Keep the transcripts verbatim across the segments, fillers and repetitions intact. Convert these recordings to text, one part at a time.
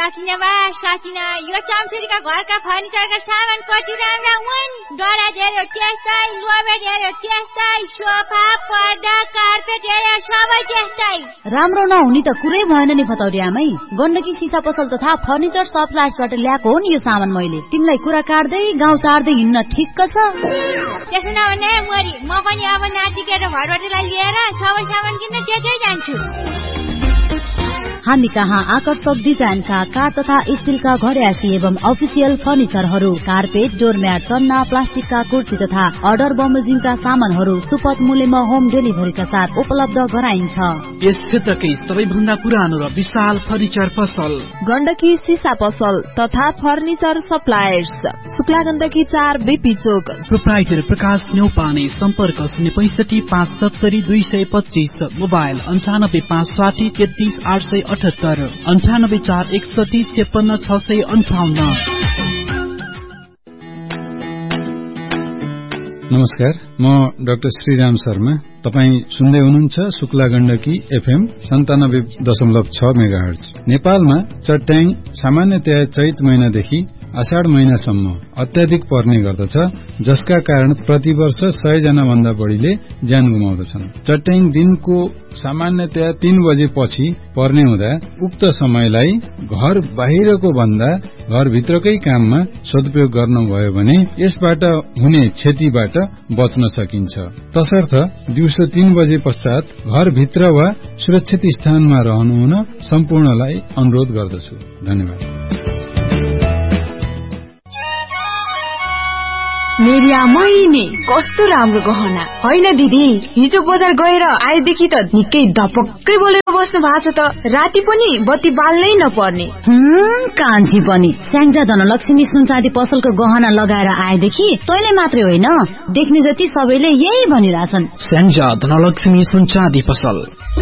सकिन बा सकिन यो चम्सुरीका घरका फर्निचरका सामान कति राम्रा हुन् डराजेर त्यस्तै लोबेडेर त्यस्तै सोफा पर्दा कार्पेट हेरे सबै त्यस्तै राम्रो नहुने त कुरै भएन नि भतौरे आमै गण्डकी सीसा पसल तथा फर्निचर सप्लायर्सबाट ल्याएको हो नि यो सामान मैले तिमीलाई कुरा काट्दै गाउँ सार्दै हिँड्न ठिक्क छ त्यसो नभने मोरी म पनि अब नातिके र घरबाटलाई लिएर सबै सामान किन्न त्यतै जान्छु हामी कहाँ आकर्षक डिजाइनका काठ तथा स्टिलका घड्यासी एवं अफिसियल फर्निचरहरू कार्पेट डोरम्याट चन्ना प्लास्टिकका कुर्सी तथा अर्डर बमोजिमका सामानहरू सुपथ मूल्यमा होम डेलिभरीका साथ उपलब्ध गराइन्छ यस क्षेत्रकै सबैभन्दा पुरानो र विशाल फर्निचर पसल गण्डकी सीसा पसल तथा फर्निचर सप्लायर्स शुक्ला गण्डकी चार बीपी चोक प्रोप्राइटर प्रकाश न्यौपाने सम्पर्क शून्य पैंसठी पाँच सत्तरी दुई सय पच्चीस मोबाइल अन्ठानब्बे पाँच साठी तेत्तीस आठ सय अठहत्तर अन्ठानब्बे चार एकसठी छप्पन्न छ सय अन्ठाउन्न। नमस्कार, म डाक्टर श्रीराम शर्मा। तपाई सुन्दै हुनुहुन्छ शुक्ला गण्डकी एफएम सन्तानब्बे दशमलव छ मेगाहर्ज। नेपालमा चट्याङ सामान्यतया चैत महिनादेखि आषाढ़ महिनासम्म अत्याधिक पर्ने गर्दछ, जसका कारण प्रतिवर्ष सय जना भन्दा बढ़ीले ज्यान गुमाउँदछन्। चट्याङ दिनको सामान्यतया तीन बजे पछि पर्ने हुँदा उक्त समयलाई घर बाहिरको भन्दा घरभित्रकै काममा सदुपयोग गर्नुभयो भने यसबाट हुने क्षतिबाट बच्न सकिन्छ। तसर्थ दिउँसो तीन बजे पश्चात घरभित्र वा सुरक्षित स्थानमा रहनुहुन सम्पूर्णलाई अनुरोध गर्दछु। धन्यवाद। मेरिया महिने कस्तो राम्रो गहना होइन दिदी, हिजो बजार गएर आएदेखि त निकै धपक्कै बोलेर बस्नु भएको छ त राति पनि बत्ती बाल्नै नपर्ने। कान्छी पनि स्याङ्जा धनलक्ष्मी सुनचाँदी पसलको गहना लगाएर आएदेखि तैले मात्रै होइन देख्ने जति सबैले यही भनिरहेछन्। स्याङ्जा धनलक्ष्मी सुनचाँदी पसल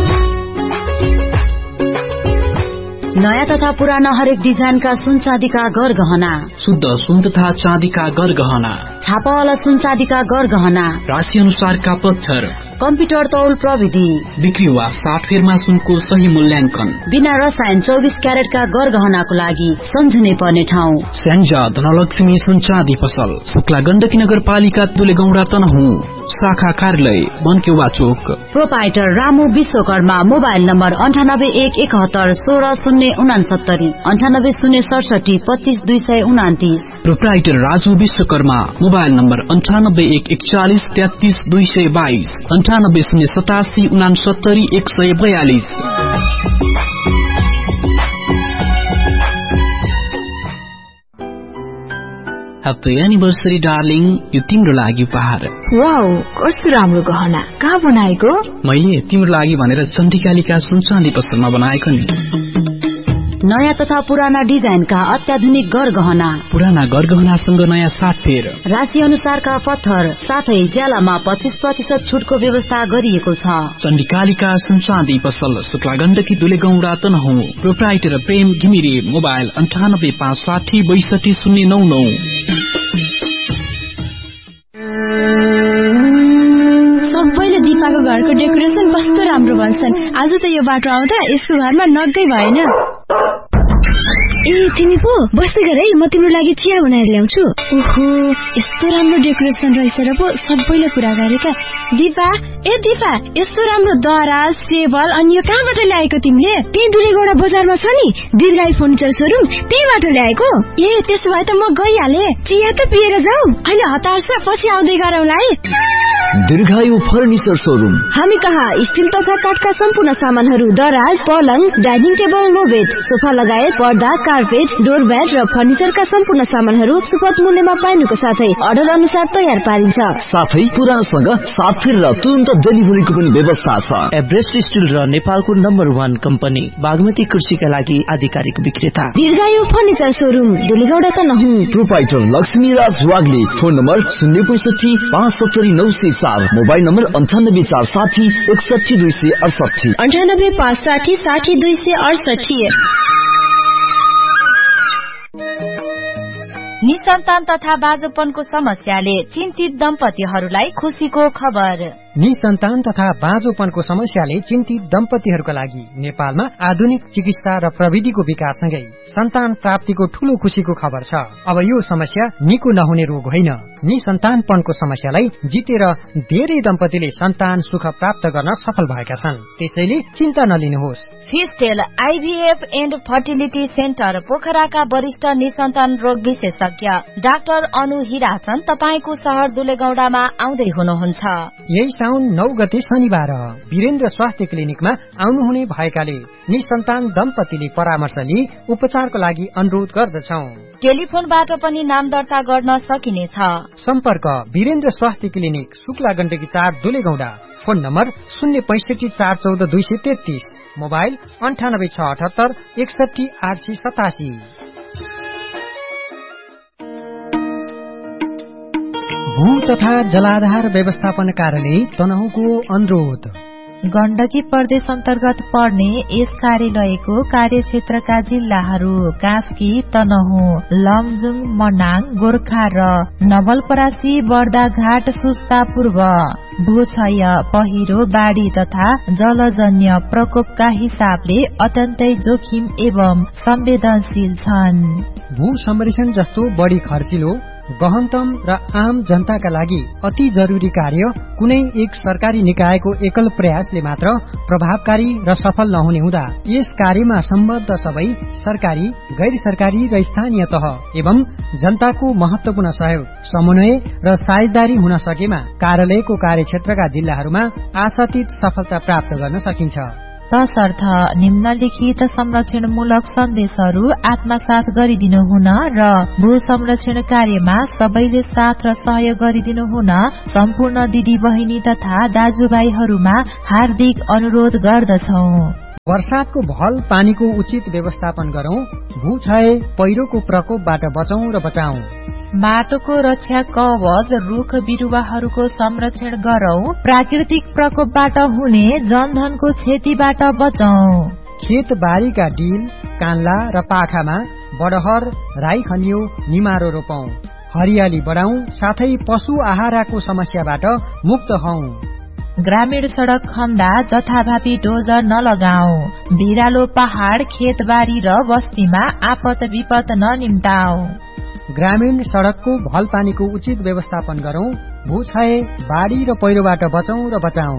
नयाँ तथा पुराना हरेक डिजाइनका सुन चाँदीका गरगहना, शुद्ध सुन तथा चाँदीका गरगहना, छापावाला सुन चाँदीका गरगहना, राशि अनुसारका पत्थर, कम्प्युटर तौल प्रविधि, बिक्री वा साटफेरमा सुनको सही मूल्याङ्कन, बिना रसायन चौबिस क्यारेटका गरगहनाको लागि सम्झने पर्ने ठाउँ स्याङ्जा धनलक्ष्मी सुन चाँदी पसल, शुक्ला गण्डकी नगरपालिका तुलेगौडा तनहुँ, शाखा कार्यालय बनकेवा चोक। Proprietor Ramu Vishwakarma. Mobile number अन्ठानब्बे एक एकहत्तर सोह्र शून्य उनासत्तरी अन्ठानब्बे शून्य सडसठी पच्चीस दुई सय उनातिस। Proprietor Raju Vishwakarma. Mobile number अन्ठानब्बे एक एकचालिस तेत्तीस दुई सय बाइस अन्ठानब्बे शून्य सतासी उनासत्तरी एक सय बयालिस। ह्याप्पी एनिभर्सरी डार्लिङ, यो तिम्रो लागि उपहार। वाउ, कस्तो राम्रो गहना, कहाँ बनाएको? मैले तिम्रो लागि भनेर चण्डिकालिका सुनचाँदी पसलमा बनाएको नि। नयाँ तथा पुराना डिजाइनका अत्याधुनिक गरगहना, पुराना गरगहनासँग नयाँ साटफेर, राशि अनुसारका पत्थर, साथै ज्यालामा पच्चीस प्रतिशत छुटको व्यवस्था गरिएको छ। चण्डिकालिका सुनचाँदी पसल, शुक्ला गण्डकी दुलेगौडा तनहुँ। प्रोप्राइटर प्रेम घिमिरे। मोबाइल अन्ठानब्बे पाँच साठी बैसठी शून्य नौ नौ। सबैले दिपाको घरको डेकोरेसन कस्तो राम्रो भन्छन्। आज त यो बाटो आउँदा यसको घरमा नगै भएन। ए तिमी पो बस्दै गर है, म तिम्रो लागि चिया बनाएर ल्याउँछु। ओहो, यस्तो राम्रो डेकोरेसन रहेछ र पो सबैले कुरा गरेका। दिपा, ए दिपा, यस्तो राम्रो दराज टेबल अनि यो कहाँबाट ल्याएको तिमीले? त्यही दुलेगौडा बजारमा छ नि दीर्घायु फर्निचर सोरुम, त्यहीबाट ल्याएको। ए त्यसो भए त म गइहाले, चिया त पिएर जाऊ। अहिले हतार छ, पछि आउँदै गरौँला है। दीर्घायु फर्निचर सोरुम। हामी कहाँ स्टिल तथा काठका सम्पूर्ण सामानहरू, दराज, पलङ, डाइनिङ टेबल, लोबेट, सोफा लगायत पर्दा, कार्पेट, डोरम्याट र फर्निचरका सम्पूर्ण सामानहरू सुपथ मूल्यमा पाइनुको साथै अर्डर अनुसार तयार पारिन्छ। साथै पुरानोसँग साटफेर र तुरन्त डेलिभरीको पनि व्यवस्था छ। एभरेस्ट स्टिल र नेपालको नम्बर वान कम्पनी बागमती कृषिका लागि आधिकारिक विक्रेता दीर्घायु furniture showroom, दुलेगौडा Tanahun. Proprietor Laxmiraj Wagle. Phone number शून्य पैंसठी पाँच सत्तरी नौ सय चार। मोबाइल नम्बर अन्ठानब्बे चार साठी एकसठी दुई सय अडसठी अन्ठानब्बे पाँच साठी साठी दुई सय अडसठी। निसन्तान तथा बाजोपनको समस्याले चिन्तित दम्पतिहरूलाई खुशीको खबर। निसन्तान तथा बाँझोपनको समस्याले चिन्तित दम्पतिहरूका लागि नेपालमा आधुनिक चिकित्सा र प्रविधिको विकाससँगै सन्तान प्राप्तिको ठूलो खुशीको खबर छ। अब यो समस्या निको नहुने रोग होइन। निसन्तानपनको समस्यालाई जितेर धेरै दम्पतिले सन्तान सुख प्राप्त गर्न सफल भएका छन्। त्यसैले चिन्ता नलिनुहोस्। फिस्टेल आइभीएफ एन्ड फर्टिलिटी सेन्टर पोखराका वरिष्ठ निसन्तान रोग विशेषज्ञ डाक्टर अनु हिराचन तपाईको शहर दुलेगौडामा आउँदै हुनुहुन्छ। यही साउन नौ गते शनिबार वीरेन्द्र स्वास्थ्य क्लिनिकमा आउनुहुने भएकाले निसन्तान दम्पतिले परामर्श लिई उपचारको लागि अनुरोध गर्दछौं। टेलिफोनबाट पनि नाम दर्ता गर्न सकिनेछ। सम्पर्क वीरेन्द्र स्वास्थ्य क्लिनिक शुक्ला गण्डकी चार दुलेगौडा। फोन नम्बर शून्य पैसठी चार चौध दुई सय तेत्तीस। मोबाइल अन्ठानब्बे छ अठहत्तर एकसठी आठ सय सतासी। भू तथा जलाधार व्यवस्थापन कार्यालय तनहुँको अनुरोध। गण्डकी प्रदेश अन्तर्गत पर्ने यस कार्यालयको कार्यक्षेत्रका जिल्लाहरू कास्की, तनहुँ, लमजुङ, मनाङ, गोर्खा र नवलपरासी, बर्दाघाट, सुस्ता पूर्व भूक्षय, पहिरो, बाढ़ी तथा जलजन्य प्रकोपका हिसाबले अत्यन्तै जोखिम एवं संवेदनशील छन्। भू संरक्षण जस्तो बढी खर्चिलो, गहनतम र आम जनताका लागि अति जरुरी कार्य कुनै एक सरकारी निकायको एकल प्रयासले मात्र प्रभावकारी र सफल नहुने हुँदा यस कार्यमा सम्बद्ध सबै सरकारी, गैर सरकारी र स्थानीय तह एवं जनताको महत्वपूर्ण सहयोग, समन्वय र साझेदारी हुन सकेमा कार्यालयको कार्यक्षेत्रका जिल्लाहरूमा आशातीत सफलता प्राप्त गर्न सकिन्छ। तसर्थ निम्नलिखित संरक्षणमूलक सन्देशहरू आत्मसात गरिदिनु हुन र भू संरक्षण कार्यमा सबैले साथ र सहयोग गरिदिनु हुन सम्पूर्ण दिदी बहिनी तथा दाजुभाइहरूमा हार्दिक अनुरोध गर्दछौ। वर्षातको भल पानीको उचित व्यवस्थापन गरौं, भूक्षय पहिरोको प्रकोपबाट बचौं र बचाऊ। माटोको रक्षा कवच रुख बिरुवाहरूको संरक्षण गरौं, प्राकृतिक प्रकोपबाट हुने जनधनको क्षतिबाट बचौं। खेत बारीका डिल, कान्ला र पाखामा बडहर, राई खनियो, निमारो रोपौं, हरियाली बढाउँ, साथै पशु आहाराको समस्याबाट मुक्त हौं। ग्रामीण सड़क खन्दा जथाभावी डोजर नलगाऊ, भिरालो पहाड़, खेतबारी र बस्तीमा आपत विपत ननिम्ताऊ। ग्रामीण सड़कको भल पानीको उचित व्यवस्थापन गरौं, भूक्षय, बाढ़ी र पहिरोबाट बचौं र बचाऊ।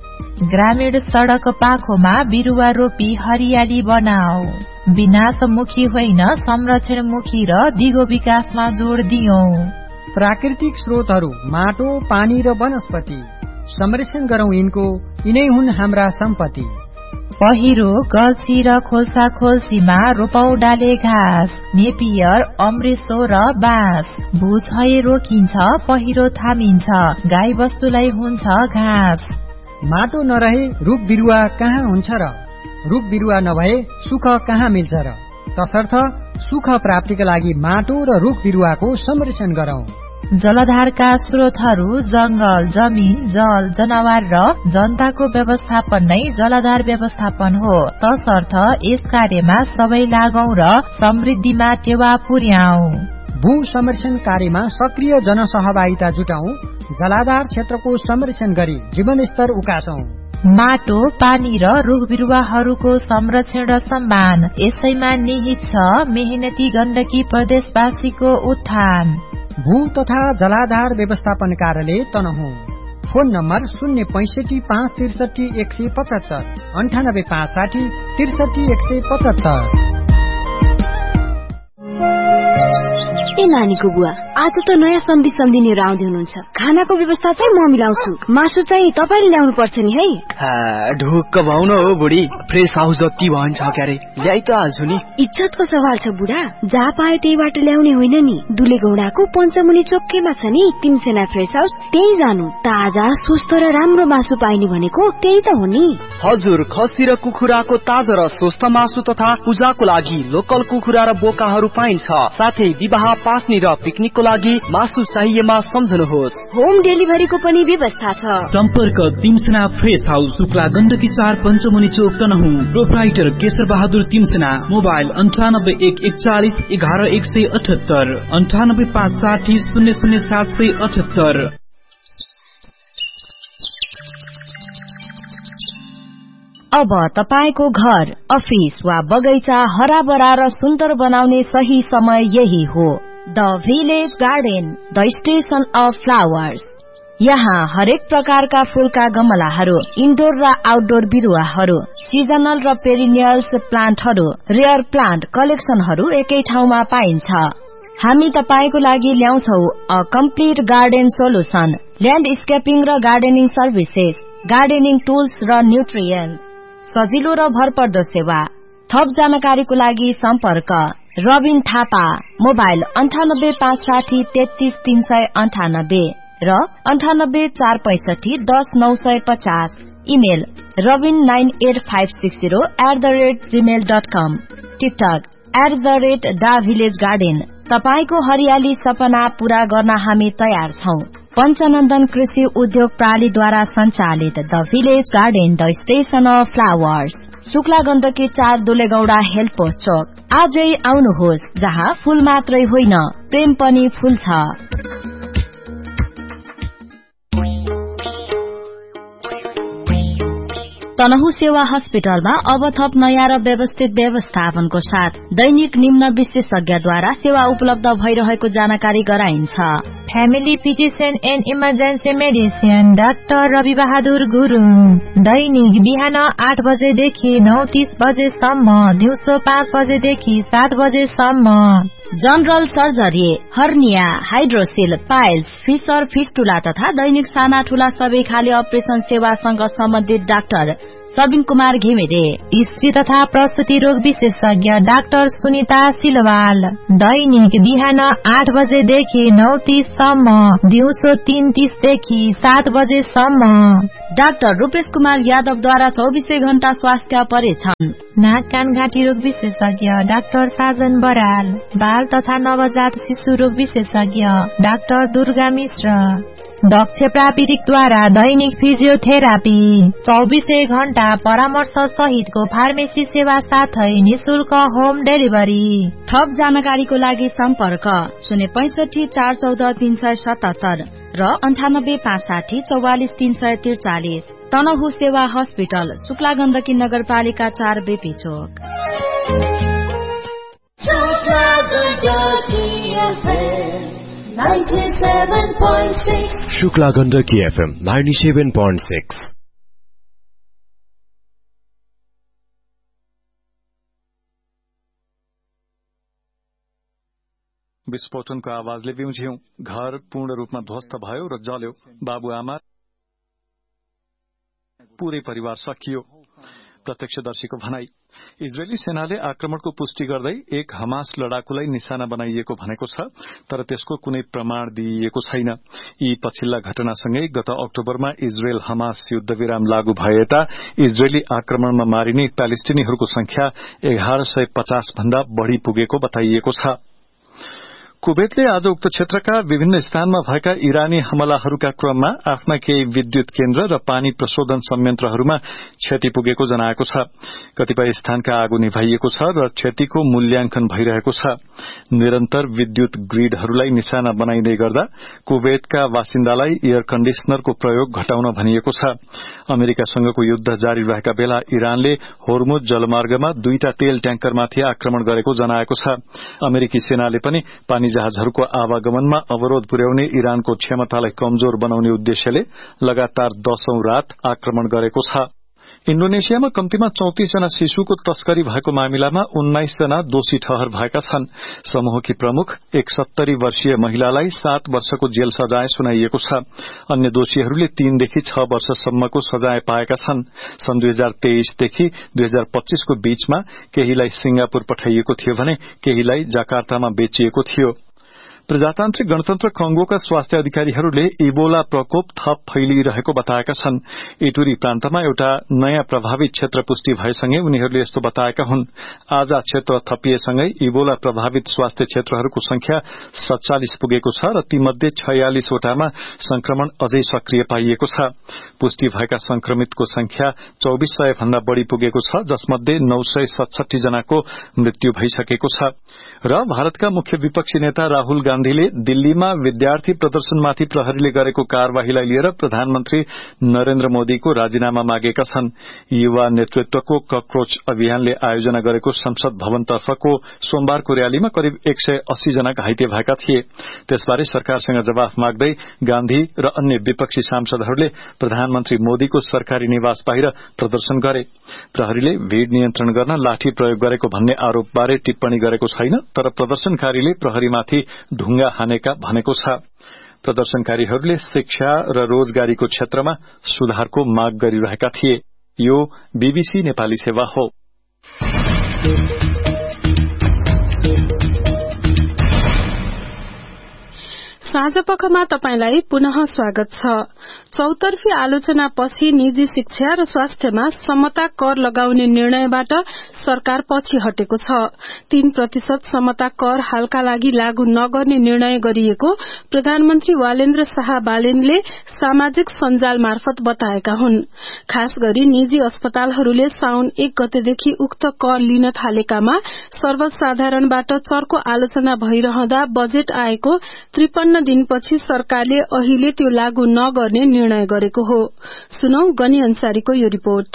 ग्रामीण सड़क पाखोमा बिरुवा रोपी हरियाली बनाऊ, विनाशमुखी होइन संरक्षणमुखी र दिगो विकासमा जोड़ दियौं। प्राकृतिक स्रोतहरू माटो, पानी र वनस्पति संरक्षण गरौं, यिनको यिनै हुन् हाम्रा सम्पत्ति। पहिरो, गल्छी र खोल्सा खोल्सीमा रोपौ डाले घाँस, नेपियर, अमृतो र बाँस। भूक्षय रोकिन्छ, पहिरो थामिन्छ, गाई बस्तुलाई हुन्छ घाँस। माटो नरहे रुख बिरुवा कहाँ हुन्छ र, रुख बिरुवा नभए सुख कहाँ मिल्छ र। तसर्थ सुख प्राप्तिका लागि माटो र रुख बिरुवाको संरक्षण गरौं। जलधारका स्रोतहरू जंगल, जमीन, जल, जनावर र जनताको व्यवस्थापन नै जलधार व्यवस्थापन हो। तसर्थ यस कार्यमा सबै लागौं र समृद्धिमा टेवा पुर्याऊ। भू संरक्षण कार्यमा सक्रिय जनसहभागिता जुटाऊ, जलाधार क्षेत्रको संरक्षण गरी जीवनस्तर उकासौं। माटो, पानी र रुख बिरुवाहरूको संरक्षण र सम्मान यसैमा निहित छ मेहनती गण्डकी प्रदेशवासीको उत्थान। भू तथा जलाधार व्यवस्थापन कार्यालय तनहुँ। फोन नम्बर शून्य पैंसठी पाँच त्रिसठी एक सय पचहत्तर, अन्ठानब्बे पाँच साठी त्रिसठी एक सय पचहत्तर। ए नानीको बुवा, आज त नयाँ सम्धी सम्धी लिएर आउँदै हुनुहुन्छ। खानाको व्यवस्था चाहिँ म मिलाउँछु, मासु चाहिँ तपाईले ल्याउनु पर्छ नि है। ढुक्क भाउ न हो बुढी, फ्रेस हाउस जति भन्छ क्यारे ल्याइ त हाल्छु नि। इज्जतको सवाल छ बुढा, जहाँ पायो त्यहीबाट ल्याउने होइन नि। दुलेगौडाको पञ्चमुनि चोकैमा छ नि तिमसेना फ्रेस हाउस, त्यही जानु। ताजा स्वस्थ र राम्रो मासु पाइने भनेको त्यही त हो नि। हजुर, खसी र कुखुराको ताजा र स्वस्थ मासु तथा पूजाको लागि लोकल कुखुरा र बोकाहरू पाइन्छ। साथै विवाह, पास्नी र पिकनिकको लागि मासु चाहिएमा सम्झनुहोस्। होम डेलिभरीको पनि व्यवस्था छ। सम्पर्क तिमसेना फ्रेस हाउस, शुक्ला गण्डकी चार, पञ्चमुनि चोक, तनहुँ। प्रोप्राइटर केशर बहादुर तिमसेना। मोबाइल अन्ठानब्बे एक एकचालिस एघार एक सय अठहत्तर, अन्ठानब्बे पाँच साठी शून्य शून्य सात सय अठहत्तर। अब तपाईको घर, अफिस वा बगैँचा हराभरा र सुन्दर बनाउने सही समय यही हो। The village garden, the station of flowers. यहाँ हरेक प्रकारका फूलका गमलाहरू, इन्डोर र आउटडोर बिरुवाहरू, सिजनल र पेरिनियल्स प्लान्टहरू, रेयर प्लान्ट कलेक्सनहरू एकै ठाउँमा पाइन्छ। हामी तपाईको लागि ल्याउँछौ अ कम्प्लिट गार्डन सोलुसन, ल्यान्डस्केपिङ र गार्डनिङ सर्भिसेस, गार्डनिङ टुल्स र न्युट्रिएन्ट्स, सजिलो र भरपर्दो सेवा। थप जानकारीको लागि सम्पर्क रबिन थापा, मोबाइल अन्ठानब्बे पाँच साठी तेत्तीस तीन सय अन्ठानब्बे र अन्ठानब्बे चार पैंसठी दस नौ सय पचास। Email Rabin nine at five six zero at the rate Gmail dot com. TikTok at the rate the village garden. तपाईको हरियाली सपना पूरा गर्न हामी तयार छौं। पञ्चनन्दन कृषि उद्योग प्रणालीद्वारा सञ्चालित the village garden, the station of flowers, Shukla Gandaki चार दुलेगौडा हेल्थ पोस्ट चोक। आजै आउनुहोस्, जहाँ फूल मात्रै होइन प्रेम पनि फूल छ। तनहु सेवा हस्पिटलमा अब थप नयाँ र व्यवस्थित व्यवस्थापनको साथ दैनिक निम्न विशेषज्ञद्वारा सेवा उपलब्ध भइरहेको जानकारी गराइन्छ। Family physician and emergency medicine doctor Rabi Bahadur Gurung, दैनिक बिहान आठ बजेदेखि नौ तीस बजेसम्म, दिउँसो पाँच बजेदेखि सात बजेसम्म। General surgery, hernia, hydroxyl, piles, fissure, fistula तथा दैनिक साना ठूला सबै खाले अपरेशन सेवासँग सम्बन्धित डाक्टर सबिन कुमार घिमिरे। स्त्री तथा प्रसुति रोग विशेषज्ञ डाक्टर सुनिता सिलवाल, दैनिक बिहान आठ बजेदेखि नौ तीससम्म, दिउँसो तीन तीसदेखि सात बजेसम्म। डाक्टर रूपेश कुमार यादवद्वारा चौबिसै घण्टा स्वास्थ्य परीक्षण। नाक कान घाँटी रोग विशेषज्ञ डाक्टर साजन बराल, बाल तथा नवजात शिशु रोग विशेषज्ञ डाक्टर दुर्गा मिश्र। दक्ष प्राविधिकद्वारा दैनिक फिजियोथेरापी, चौबिसै घण्टा परामर्श सहितको फार्मेसी सेवा साथै निशुल्क होम डेलिभरी। थप जानकारीको लागि सम्पर्क शून्य पैंसठी चार चौध तीन सय सतहत्तर र अन्ठानब्बे पाँच साठी चौवालिस तीन सय त्रिचालिस। तनहु सेवा हस्पिटल, शुक्ला गण्डकी नगरपालिका चार बेपी चोक। शुक्ला गण्डकी एफएम नाइन्टी सेवन पोइन्ट सिक्स। विस्फोटनको आवाजले बिउझ्यौं, घर पूर्ण रूपमा ध्वस्त भयो र जल्यो। बाबुआमा पूरै परिवार सकियो। प्रत्यक्षदर्शीको भनाई। इजरायली सेनाले आक्रमणको पुष्टि गर्दै एक हमास लडाकुलाई निशाना बनाइएको भनेको छ, तर त्यसको कुनै प्रमाण दिइएको छैन। यी पछिल्ला घटनासँगै गत अक्टोबरमा इजरायल हमास युद्धविराम लागू भए यता इजरायली आक्रमणमा मारिने प्यालेस्टिनीहरूको संख्या एघार सय पचास भन्दा बढ़ी पुगेको बताइएको छ। कुवेतले आज उक्त क्षेत्रका विभिन्न स्थानमा भएका इरानी हमलाहरूका क्रममा आफ्ना केही विद्युत केन्द्र र पानी प्रशोधन संयन्त्रहरूमा क्षति पुगेको जनाएको छ। कतिपय स्थानका आगो निभाइएको छ र क्षतिको मूल्याङ्कन भइरहेको छ। निरन्तर विद्युत ग्रिडहरूलाई निशाना बनाइँदै गर्दा कुवेतका बासिन्दालाई एयर कण्डिसनरको प्रयोग घटाउन भनिएको छ। अमेरिकासँगको युद्ध जारी रहेका बेला इरानले होर्मुज जलमार्गमा दुईटा तेल ट्याङ्करमाथि आक्रमण गरेको जनाएको छ। अमेरिकी सेनाले पनि पानी जहाजहरूको आवागमनमा अवरोध पुर्याउने इरानको क्षमतालाई कमजोर बनाउने उद्देश्यले लगातार दशौं रात आक्रमण गरेको छ। इण्डोनेसियामा कम्तीमा चौतिस जना शिशुको तस्करी भएको मामिलामा उन्नाइस जना दोषी ठहर भएका छन्। समूहकी प्रमुख एक सत्तरी वर्षीय महिलालाई सात वर्षको जेल सजाय सुनाइएको छ। अन्य दोषीहरूले तीनदेखि छ वर्षसम्मको सजाय पाएका छन्। सन् दुई हजार तेइसदेखि दुई हजार पच्चीसको बीचमा केहीलाई सिंगापुर पठाइएको थियो भने केहीलाई जाकार्तामा बेचिएको थियो। प्रजातान्त्रिक गणतन्त्र कंगोका स्वास्थ्य अधिकारीहरूले इबोला प्रकोप थप फैलिरहेको बताएका छन्। इटुरी प्रान्तमा एउटा नयाँ प्रभावित क्षेत्र पुष्टि भएसँगै उनीहरूले यस्तो बताएका हुन्। आजा क्षेत्र थपिएसँगै इबोला प्रभावित स्वास्थ्य क्षेत्रहरूको संख्या सत्तालिस पुगेको छ र तीमध्ये छयालिस वटामा संक्रमण अझै सक्रिय पाइएको छ। पुष्टि भएका संक्रमितको संख्या चौबिस सय भन्दा बढ़ी पुगेको छ, जसमध्ये नौ सय सतसठी जनाको मृत्यु भइसकेको छ। र भारतका मुख्य विपक्षी नेता राहुल गान्धीले दिल्लीमा विद्यार्थी प्रदर्शनमाथि प्रहरीले गरेको कार्यवाहीलाई लिएर प्रधानमन्त्री नरेन्द्र मोदीको राजीनामा मागेका छन्। युवा नेतृत्वको ककरोच अभियानले आयोजना गरेको संसद भवनतर्फको सोमबारको र्यालीमा करिब एक सय अस्सी जना घाइते भएका थिए। त्यसबारे सरकारसँग जवाफ माग्दै गान्धी र अन्य विपक्षी सांसदहरूले प्रधानमन्त्री मोदीको सरकारी निवास बाहिर प्रदर्शन गरे। प्रहरीले भीड़ नियन्त्रण गर्न लाठी प्रयोग गरेको भन्ने आरोपबारे टिप्पणी गरेको छैन, तर प्रदर्शनकारीले प्रहरीमाथि ढुङ्गा हानेका भनेको छ। प्रदर्शनकारीहरूले शिक्षा र रोजगारीको क्षेत्रमा सुधारको माग गरिरहेका थिए। यो बीबीसी नेपाली सेवा हो। साँझपखमा तपाईंलाई पुनः स्वागत छ। चौतर्फी आलोचनापछि निजी शिक्षा र स्वास्थ्यमा समता कर लगाउने निर्णयबाट सरकार पछि हटेको छ। तीन प्रतिशत समता कर हालका लागि लागू नगर्ने निर्णय गरिएको प्रधानमन्त्री वालेन्द्र शाह बालेनले सामाजिक सञ्जाल मार्फत बताएका हुन्। खास गरी निजी अस्पतालहरूले साउन एक गतेदेखि उक्त कर लिन थालेकामा सर्वसाधारणबाट चर्को आलोचना भइरहँदा बजेट आएको त्रिपन्न दिनपछि सरकारले अहिले त्यो लागू नगर्ने निर्णय गरेको हो। सुनौ गनी अन्सारीको यो रिपोर्ट।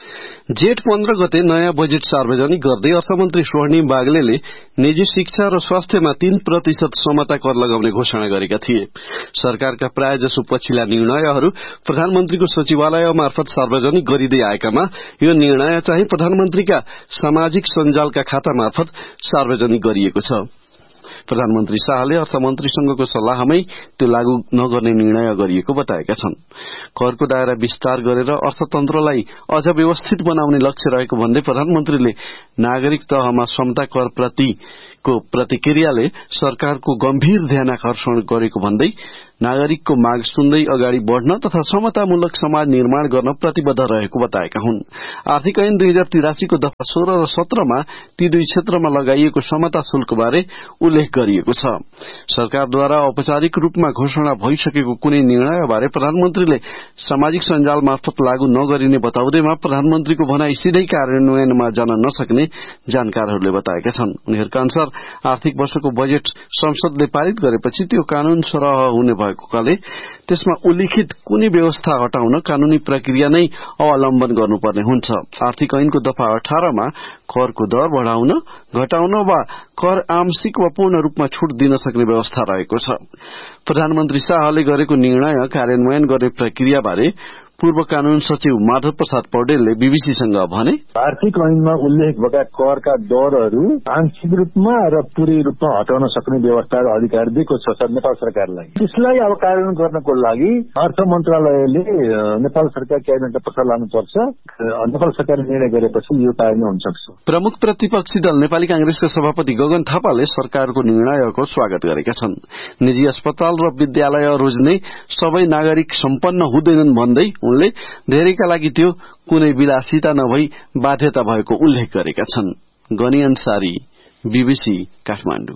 जेठ पन्ध्र गते नयाँ बजेट सार्वजनिक गर्दै अर्थमन्त्री स्वर्णिम बागलेले निजी शिक्षा र स्वास्थ्यमा तीन प्रतिशत समता कर लगाउने घोषणा गरेका थिए। सरकारका प्रायजसो पछिल्ला निर्णयहरू प्रधानमन्त्रीको सचिवालय मार्फत सार्वजनिक गरिँदै आएकामा यो निर्णय चाहिँ प्रधानमन्त्रीका सामाजिक सञ्जालका खाता मार्फत सार्वजनिक गरिएको छ। प्रधानमन्त्री शाहले अर्थमन्त्रीसँगको सल्लाहमै त्यो लागू नगर्ने निर्णय गरिएको बताएका छन्। करको दायरा विस्तार गरेर अर्थतन्त्रलाई अझ व्यवस्थित बनाउने लक्ष्य रहेको भन्दै प्रधानमन्त्रीले नागरिक तहमा समता कर प्रतिको प्रतिक्रियाले सरकारको गम्भीर ध्यानाकर्षण गरेको भन्दै नागरिकको माग सुन्दै अगाडि बढ़न तथा समतामूलक समाज निर्माण गर्न प्रतिबद्ध रहेको बताएका हुन्। आर्थिक ऐन दुई हजार तिरासीको दफा सोह्र र सत्रमा ती दुई क्षेत्रमा लगाइएको समता शुल्कबारे उल्लेख गरिएको छ। सरकारद्वारा औपचारिक रूपमा घोषणा भइसकेको कुनै निर्णयबारे प्रधानमन्त्रीले सामाजिक सञ्जाल मार्फत लागू नगरिने बताउँदैमा प्रधानमन्त्रीको भनाई सिधै कार्यान्वयनमा जान नसक्ने जानकारहरूले बताएका छन्। उनीहरूका अनुसार आर्थिक वर्षको बजेट संसदले पारित गरेपछि त्यो कानून सरह हुने भएकोले त्यसमा उल्लिखित कुनै व्यवस्था हटाउन कानूनी प्रक्रिया नै अवलम्बन गर्नुपर्ने हुन्छ। आर्थिक ऐनको दफा अठारमा करको दर बढ़ाउन, घटाउन वा कर आंशिक वा पूर्ण रूपमा छूट दिन सक्ने व्यवस्था रहेको छ। प्रधानमन्त्री शाहले गरेको निर्णय कार्यान्वयन गर्ने प्रक्रियाबारे पूर्व कानून सचिव माधव प्रसाद पौडेलले बीबीसीसँग भने, आर्थिक ऐनमा उल्लेख भएका करका दरहरू आंशिक रूपमा र पूरै रूपमा हटाउन सक्ने व्यवस्था र अधिकार दिएको छ नेपाल सरकारलाई। त्यसलाई अब कार्यान्वयन गर्नको लागि अर्थ मन्त्रालयले नेपाल सरकार क्याबिनेटलाई पत्र लानुपर्छ। नेपाल सरकारले निर्णय गरेपछि यो कार्यान्वयन हुन सक्छ। प्रमुख प्रतिपक्षी दल नेपाली कांग्रेसका सभापति गगन थापाले सरकारको निर्णयको स्वागत गरेका छन्। निजी अस्पताल र विद्यालय रोज्ने सबै नागरिक सम्पन्न हुँदैनन् भन्दै उनले धेरैका लागि त्यो कुनै विलासिता नभई बाध्यता भएको उल्लेख गरेका छन्। गनी अन्सारी, बीबीसी काठमाडौँ।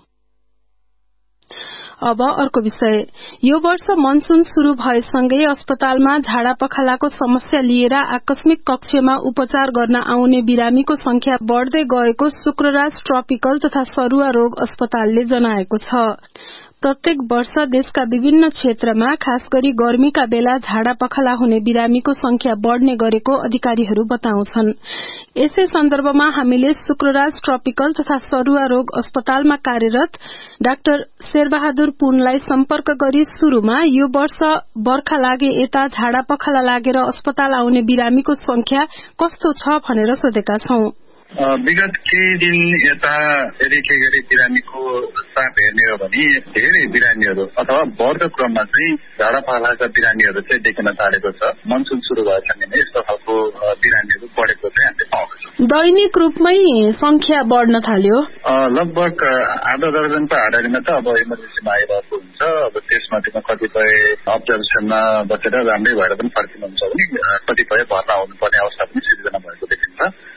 अब अर्को विषय। यो वर्ष मनसून शुरू भएसँगै अस्पतालमा झाडा पखालाको समस्या लिएर आकस्मिक कक्षमा उपचार गर्न आउने बिरामीको संख्या बढ़दै गएको शुक्रराज ट्रपिकल तथा सरुवा रोग अस्पतालले जनाएको छ। प्रत्येक वर्ष देशका विभिन्न क्षेत्रमा खास गरी गर्मीका बेला झाडा पखाला हुने बिरामीको संख्या बढ़ने गरेको अधिकारीहरू बताउँछन्। यसै सन्दर्भमा हामीले शुक्रराज ट्रपिकल तथा सरुवा रोग अस्पतालमा कार्यरत डाक्टर शेरबहादुर पुनलाई सम्पर्क गरी शुरूमा यो वर्ष बर्खा लागे यता झाडा पखाला लागेर अस्पताल आउने बिरामीको संख्या कस्तो छ भनेर सोधेका छौं। विगत केही दिन यता यदि के गरी बिरामीको चाप हेर्ने हो भने धेरै बिरामीहरू अथवा बढ्दो क्रममा चाहिँ झाडा पखालाका बिरामीहरू चाहिँ देखिन थालेको छ। मनसुन सुरु भएसँगै नै यस्तो खालको बिरामीहरू बढेको चाहिँ हामीले पाउँछौँ। दैनिक रूपमै संख्या बढ्न थाल्यो। लगभग आधा दर्जनको हाराहारीमा त अब इमर्जेन्सीमा आइरहेको हुन्छ। अब त्यसमध्येमा कतिपय अब्जर्भेसनमा बसेर राम्रै भएर पनि फर्किनुहुन्छ भने कतिपय भर्ना हुनुपर्ने अवस्था पनि सिर्जना भएको देखिन्छ।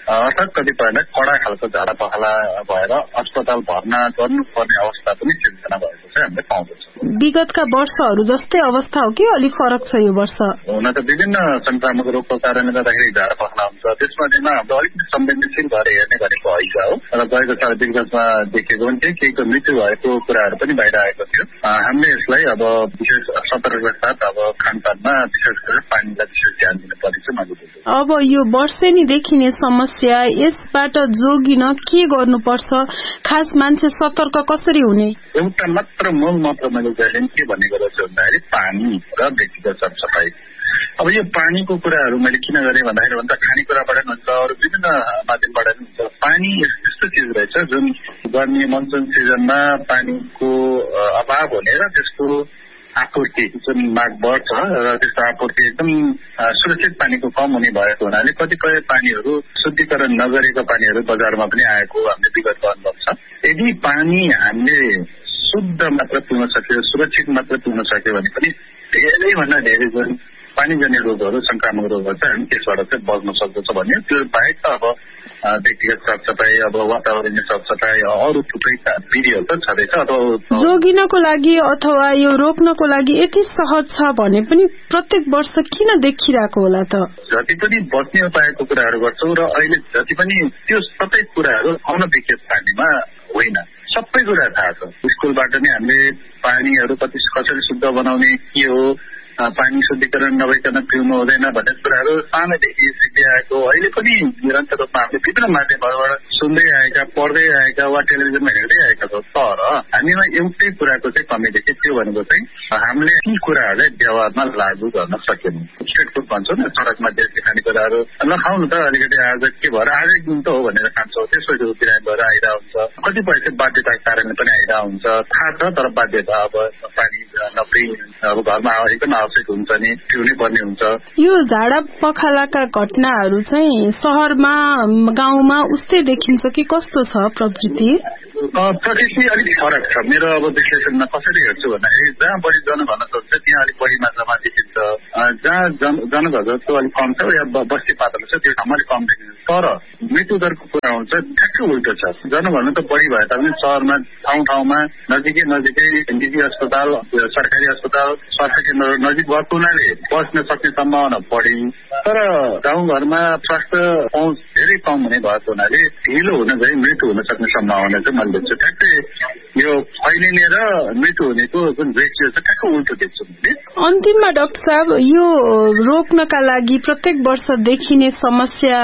अर्थात् कतिपयलाई कडा खालको झाडा पखाला भएर अस्पताल भर्ना गर्नुपर्ने अवस्था पनि सिर्जना भएको चाहिँ हामीले पाउँदछौँ। विगतका वर्षहरू जस्तै अवस्था हो कि अलिक फरक छ यो वर्ष? हुन त विभिन्न संक्रामक रोगको कारणले गर्दाखेरि झाडा पखाला हुन्छ, त्यसमध्येमा हाम्रो अलिकति संवेदनशील भएर हेर्ने गरेको हैजा हो र गएको साल विगतमा देखेको पनि थियो, केहीको मृत्यु भएको कुराहरू पनि बाहिर आएको थियो। हामीले यसलाई अब विशेष सतर्कताका साथ अब खानपानमा विशेष गरेर पानीलाई विशेष ध्यान दिनुपर्ने चाहिँ मैले बुझेँ। अब यो वर्षेनी देखिने समस्या, यसबाट जोगिन के गर्नुपर्छ? खास मान्छे सतर्क कसरी हुने? एउटा मात्र मूल मात्र मैले जहिले के भनेको रहेछु भन्दाखेरि पानी र व्यक्तिगत सरसफाई। अब यो पानीको कुराहरू मैले किन गरेँ भन्दाखेरि भन्दा खानेकुराबाट पनि हुन्छ, अरू विभिन्न माध्यमबाट पनि हुन्छ। पानी यस्तो चिज रहेछ जुन गर्मी मनसुन सिजनमा पानीको अभाव हुने र त्यसको आपूर्ति जुन माग बढ्छ र त्यसको आपूर्ति एकदम सुरक्षित पानीको कम हुने भएको हुनाले कतिपय पानीहरू शुद्धिकरण नगरेको पानीहरू बजारमा पनि आएको हामीले विगतको अनुभव छ। यदि पानी हामीले शुद्ध मात्र पिउन सक्यो, सुरक्षित मात्र पिउन सक्यो भने पनि धेरैभन्दा धेरै जुन पानीजन्य रोगहरू संक्रामक रोगहरू चाहिँ हामी त्यसबाट चाहिँ बच्न सक्दछ भन्ने। त्यो बाहेक त अब व्यक्तिगत सरसफाई, अब वातावरणीय सरसफाई, अरू थुप्रै विधिहरू त छँदैछ। अथवा जोगिनको लागि अथवा यो रोक्नको लागि यति सहज छ भने पनि प्रत्येक वर्ष किन देखिरहेको होला त? जति पनि बच्ने उपायको कुराहरू गर्छौँ र अहिले जति पनि त्यो सबै कुराहरू अनभिज्ञत पानीमा होइन, सबै कुरा थाहा छ। स्कुलबाट नै हामीले पानीहरू कति कसरी शुद्ध बनाउने, के हो, पानी शुद्धिकरण नभइकन पिउनु हुँदैन भन्ने कुराहरू सानैदेखि सिक्दै आएको, अहिले पनि निरन्तर रूपमा हामीले विभिन्न माध्यमहरूबाट सुन्दै आएका, पढ्दै आएका वा टेलिभिजनमा हेर्दै आएका छौँ। तर हामीमा एउटै कुराको चाहिँ कमी देख्यो, त्यो भनेको चाहिँ हामीले ती कुराहरूलाई व्यवहारमा लागू गर्न सकेनौँ। स्ट्रिट फुड भन्छौँ न, सडकमा देख्ने खानेकुराहरू नखाउनु त अलिकति आज के भएर आज एक दिन त हो भनेर खान्छौँ, त्यसपछि बिरामी भएर आइरहेको हुन्छ। कतिपय चाहिँ बाध्यताको कारणले पनि आइरहेको हुन्छ, थाहा छ तर बाध्यता अब पानी नपिई अब घरमा एकदम आवश्यक हुन्छ नि, पिउनै पर्ने हुन्छ। यो झाडा पखालाका घटनाहरू चाहिँ शहरमा गाउँमा उस्तै देखिन्छ कि कस्तो छ प्रवृत्ति? प्रकृति अलिक फरक छ। मेरो अब विश्लेषणमा कसरी हेर्छु भन्दाखेरि जहाँ बढी जनघनत्व छ त्यहाँ अलिक बढी मात्रामा देखिन्छ, जहाँ जनघनत्व अलिक कम छ या बस्ती पातलो छ त्यो ठाउँमा अलिक कम देखिन्छ। तर मृत्यु दरको कुरा हुन्छ ठ्याक्कै उल्टो छ। जनघनत्व बढी भए तापनि शहरमा ठाउँ ठाउँमा नजिकै नजिकै निजी अस्पताल, सरकारी अस्पताल, स्वास्थ्य केन्द्रहरू नजिक भएको हुनाले बस्न सक्ने सम्भावना बढी, तर गाउँघरमा स्वास्थ्य पहुँच धेरै कम हुने भएको हुनाले ढिलो हुन गई मृत्यु हुन सक्ने सम्भावना चाहिँ मैले देख्छु। ठ्याक्कै यो फैलिने र मृत्यु हुनेको जुन रेसियो छ ठ्याक्कै उल्टो देख्छु। अन्तिममा डाक्टर साहब, यो रोक्नका लागि प्रत्येक वर्ष देखिने समस्या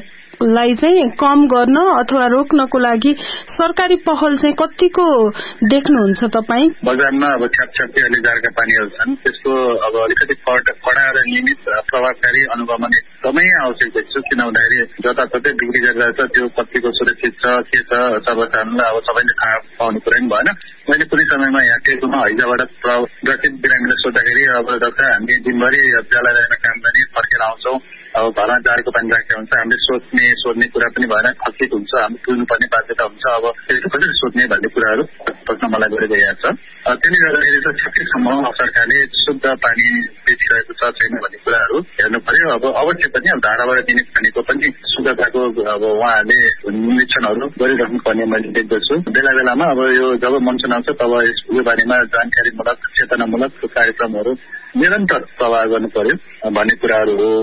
लाई चाहिँ कम गर्न अथवा रोक्नको लागि सरकारी पहल चाहिँ कतिको देख्नुहुन्छ तपाईँ? बजारमा अब छ्यापछ्यापी अहिले जारका पानीहरू छन्, त्यसको अब अलिकति कडा र नियमित प्रभावकारी अनुगमन एकदमै आवश्यक देख्छु। किन भन्दाखेरि जताततै बिक्री गरिरहेको छ, त्यो कतिको सुरक्षित छ के छ सर्वसाधारणलाई अब सबैले थाहा पाउने कुरा पनि भएन। मैले कुनै समयमा यहाँ टेकुमा हैजाबाट ग्रसित बिरामीलाई सोद्धाखेरि अब डाक्टर हामी दिनभरि जलाएर काम गर्ने फर्केर आउँछौँ, अब घरमा जारको पानी राखेको हुन्छ, हामीले सोध्ने सोध्ने कुरा पनि भएन, खचित हुन्छ, हामी पिउनुपर्ने बाध्यता हुन्छ। अब त्यसको कसरी सोध्ने भन्ने कुराहरू प्रश्न मलाई गरिरहेको छ। त्यसले गर्दाखेरि चाहिँ सकेसम्म सरकारले शुद्ध पानी बेचिरहेको छ छैन भन्ने कुराहरू हेर्नु पर्यो। अब अवश्य पनि अब धाराबाट दिने पानीको पनि शुद्धताको अब उहाँहरूले निरीक्षणहरू गरिराख्नु पर्ने मैले देख्दछु। बेला बेलामा अब यो जब मनसुन आउँछ तब यो बारेमा जानकारीमूलक चेतनामूलक कार्यक्रमहरू निरन्तर प्रवाह गर्नु पर्यो भन्ने कुराहरू हो।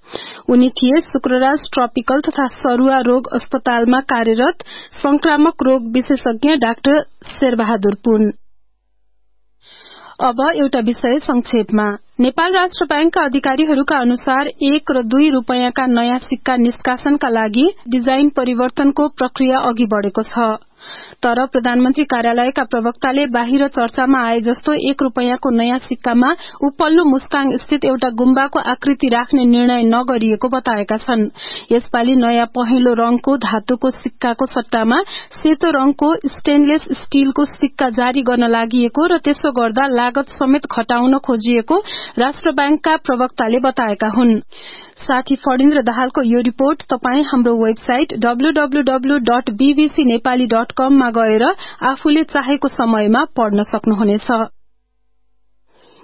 उनी थिए शुक्रराज ट्रपिकल तथा सरुवा रोग अस्पतालमा कार्यरत संक्रामक रोग विशेषज्ञ डाक्टर शेरबहादुर पुन। अब एउटा विषय संक्षेपमा। नेपाल राष्ट्र बैंकका अधिकारीहरूका अनुसार एक र दुई रूपैयाँका नयाँ सिक्का निष्कासनका लागि डिजाइन परिवर्तनको प्रक्रिया अघि बढ़ेको छ। तर प्रधानमन्त्री कार्यालयका प्रवक्ताले बाहिर चर्चामा आए जस्तो एक रूपैयाँको नयाँ सिक्कामा उपल्लो मुस्ताङ स्थित एउटा गुम्बाको आकृति राख्ने निर्णय नगरिएको बताएका छन्। यसपालि नयाँ पहेँलो रंगको धातुको सिक्काको सट्टामा सेतो रंगको स्टेनलेस स्टीलको सिक्का जारी गर्न लागिएको र त्यसो गर्दा लागत समेत घटाउन खोजिएको राष्ट्र बैंकका प्रवक्ताले बताएका हुन्। साथी फणिन्द्र दाहालको यो रिपोर्ट तपाई हाम्रो website W W W dot BBC Nepali dot कम मा गएर आफूले चाहेको समयमा पढ्न सक्नुहुनेछ।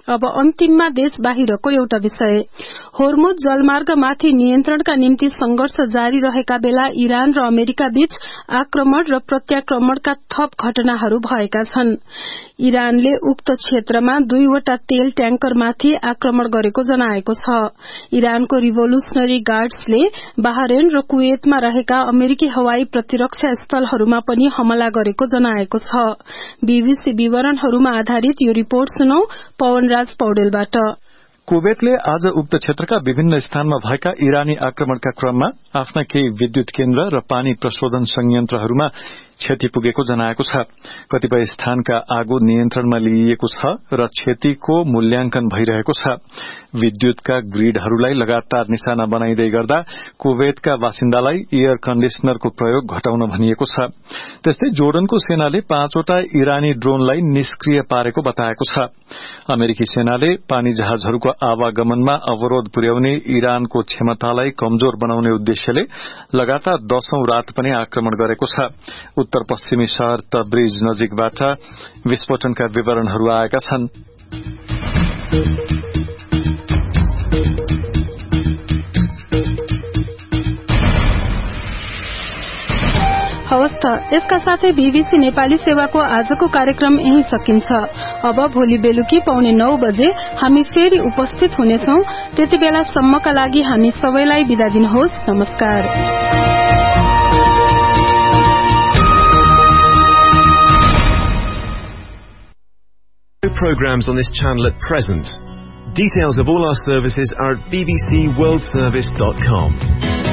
अब अन्तिममा देश बाहिरको एउटा विषय। होर्मुज जलमार्गमाथि नियन्त्रणका निम्ति संघर्ष जारी रहेका बेला इरान र अमेरिका बीच आक्रमण र प्रत्याक्रमणका थप घटनाहरू भएका छन्। इरानले उक्त क्षेत्रमा दुईवटा तेल ट्याङ्करमाथि आक्रमण गरेको जनाएको छ। इरानको रिभोल्युशनरी गार्ड्सले बाहरेन र कुवेतमा रहेका अमेरिकी हवाई प्रतिरक्षा स्थलहरूमा पनि हमला गरेको जनाएको छ। बीबीसी विवरणहरूमा आधारित यो रिपोर्ट सुनौ पवनराज पौडेलबाट। कुवेतले आज उक्त क्षेत्रका विभिन्न स्थानमा भएका इरानी आक्रमणका क्रममा आफ्ना केही विद्युत केन्द्र र पानी प्रशोधन संयन्त्रहरूमा क्षति पुगेको जनाएको छ। कतिपय स्थानका आगो नियन्त्रणमा लिइएको छ र क्षतिको मूल्याङ्कन भइरहेको छ। विद्युतका ग्रिडहरूलाई लगातार निशाना बनाइदै गर्दा कुवेतका बासिन्दालाई एयर कण्डिसनरको प्रयोग घटाउन भनिएको छ। त्यस्तै जोर्डनको सेनाले पाँचवटा इरानी ड्रोनलाई निष्क्रिय पारेको बताएको छ। अमेरिकी सेनाले पानी जहाजहरूको आवागमनमा अवरोध पुर्याउने इरानको क्षमतालाई कमजोर बनाउने उद्देश्यले लगातार दशौं रात पनि आक्रमण गरेको छ। उत्तर पश्चिमी शहर तब्रिज नजिकबाट विस्फोटनका विवरणहरू आएका छन्। हवस् त, यसका साथै बीबीसी नेपाली सेवाको आजको कार्यक्रम यही सकिन्छ। अब भोलि बेलुकी पौने नौ बजे हामी फेरि उपस्थित हुनेछौं। त्यति बेलासम्मका लागि हामी सबैलाई बिदा दिनुहोस्। नमस्कार। Programs on this channel at present. Details of all our services are at b b c world service dot com.